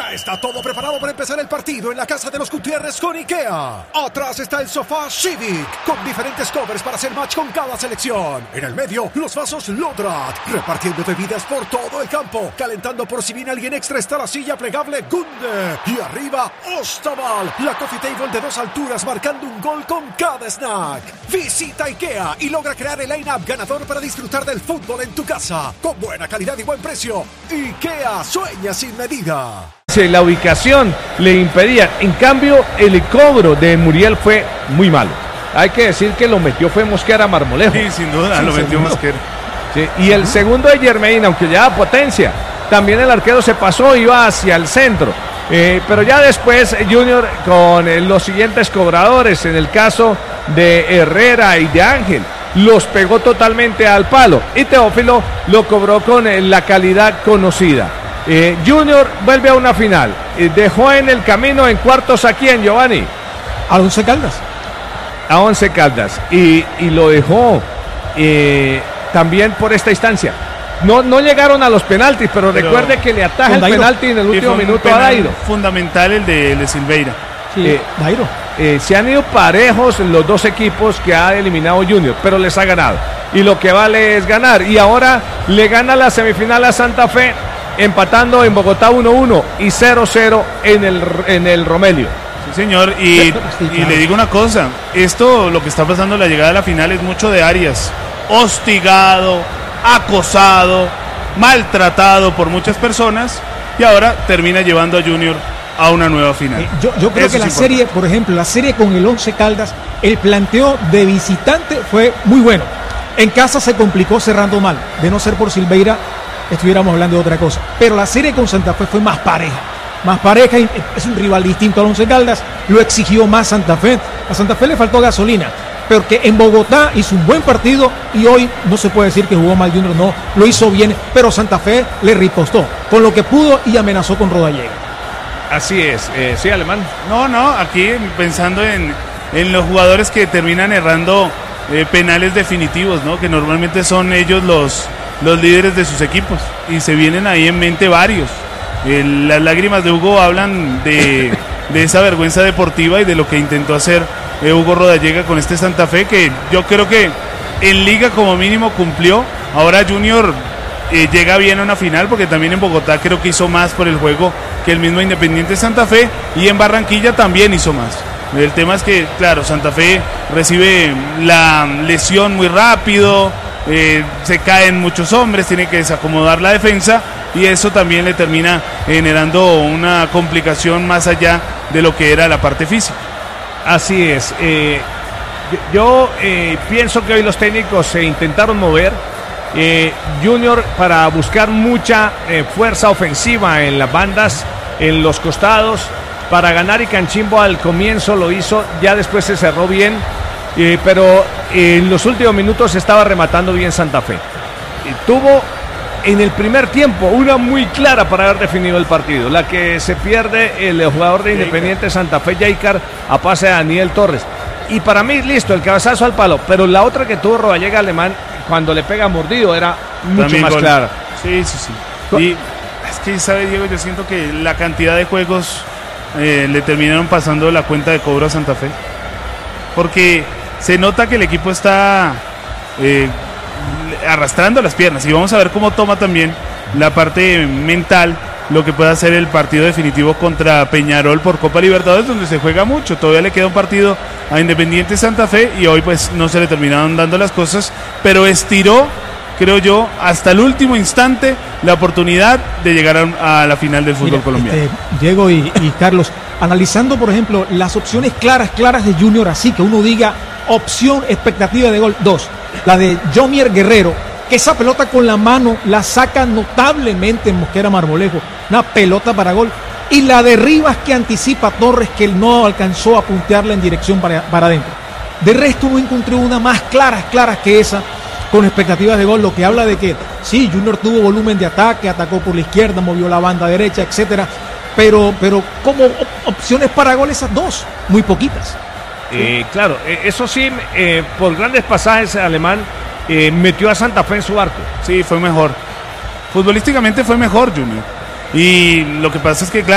Ya está todo preparado para empezar el partido en la casa de los Gutiérrez con IKEA. Atrás está el sofá Civic, con diferentes covers para hacer match con cada selección. En el medio, los vasos Lodrat, repartiendo bebidas por todo el campo. Calentando por si viene alguien extra está la silla plegable Gunde. Y arriba, Ostaval, la coffee table de 2 alturas marcando un gol con cada snack. Visita IKEA y logra crear el line-up ganador para disfrutar del fútbol en tu casa. Con buena calidad y buen precio. IKEA sueña sin medida. La ubicación le impedía. En cambio, el cobro de Muriel fue muy malo. Hay que decir que lo metió fue Mosquera Marmolejo. Sí, sin duda, lo metió Mosquera. Sí, y el segundo de Germain, aunque llevaba potencia, también el arquero se pasó, iba hacia el centro. Pero ya después Junior con los siguientes cobradores, en el caso de Herrera y de Ángel, los pegó totalmente al palo. Y Teófilo lo cobró con la calidad conocida. Junior vuelve a una final. Dejó en el camino en cuartos a quién, Giovanni. A Once Caldas. A Once Caldas. Y lo dejó también por esta instancia. No llegaron a los penaltis, pero recuerde que le ataja el penalti en el último minuto a Dairo. Fundamental el de Silveira. Sí, Dairo. Se han ido parejos los dos equipos que ha eliminado Junior, pero les ha ganado. Y lo que vale es ganar. Y ahora le gana la semifinal a Santa Fe, empatando en Bogotá 1-1 y 0-0 en el Romelio. Sí, señor, y le digo una cosa, esto, lo que está pasando en la llegada a la final es mucho de Arias, hostigado, acosado, maltratado por muchas personas, y ahora termina llevando a Junior a una nueva final. Yo creo que la serie, por ejemplo, la serie con el Once Caldas, el planteo de visitante fue muy bueno. En casa se complicó cerrando mal, de no ser por Silveira estuviéramos hablando de otra cosa, pero la serie con Santa Fe fue más pareja, y es un rival distinto al Once Caldas, lo exigió más Santa Fe. A Santa Fe le faltó gasolina, porque en Bogotá hizo un buen partido y hoy no se puede decir que jugó mal Junior, no, lo hizo bien, pero Santa Fe le ripostó con lo que pudo y amenazó con Rodallega. Así es, sí, Alemán. No, aquí pensando en los jugadores que terminan errando penales definitivos, ¿no? Que normalmente son ellos los líderes de sus equipos, y se vienen ahí en mente varios. Las lágrimas de Hugo hablan de esa vergüenza deportiva y de lo que intentó hacer Hugo Rodallega con este Santa Fe, que yo creo que en liga como mínimo cumplió. Ahora Junior llega bien a una final, porque también en Bogotá creo que hizo más por el juego que el mismo Independiente Santa Fe, y en Barranquilla también hizo más. El tema es que, claro, Santa Fe recibe la lesión muy rápido, se caen muchos hombres, tiene que desacomodar la defensa, y eso también le termina generando una complicación más allá de lo que era la parte física. Así es. Yo pienso que hoy los técnicos se intentaron mover. Junior, para buscar mucha fuerza ofensiva en las bandas, en los costados, para ganar, y Canchimbo al comienzo lo hizo, ya después se cerró bien, pero en los últimos minutos estaba rematando bien Santa Fe. Tuvo en el primer tiempo una muy clara para haber definido el partido, la que se pierde el jugador de Independiente Santa Fe, Yaicar, a pase de Daniel Torres. Y para mí, listo, el cabezazo al palo, pero la otra que tuvo Rodallega, Alemán, cuando le pega mordido, era mucho también más clara. Sí. Y es que, ¿sabe, Diego? Yo siento que la cantidad de juegos le terminaron pasando la cuenta de cobro a Santa Fe, porque se nota que el equipo está arrastrando las piernas, y vamos a ver cómo toma también la parte mental lo que puede hacer el partido definitivo contra Peñarol por Copa Libertadores, donde se juega mucho. Todavía le queda un partido a Independiente Santa Fe, y hoy pues no se le terminaron dando las cosas, pero estiró, creo yo, hasta el último instante la oportunidad de llegar a la final del fútbol colombiano. Diego y Carlos, analizando por ejemplo las opciones claras de Junior, así que uno diga opción, expectativa de gol, 2, la de Jomier Guerrero, que esa pelota con la mano la saca notablemente en Mosquera Marmolejo, una pelota para gol, y la de Rivas que anticipa a Torres, que él no alcanzó a puntearla en dirección para adentro. De resto no encontré una más claras que esa, con expectativas de gol, lo que habla de que sí, Junior tuvo volumen de ataque, atacó por la izquierda, movió la banda derecha, etcétera, pero como opciones para gol, esas 2, muy poquitas. Claro, eso sí, por grandes pasajes, Alemán metió a Santa Fe en su arco. Sí, fue mejor. Futbolísticamente fue mejor Junior. Y lo que pasa es que, claro,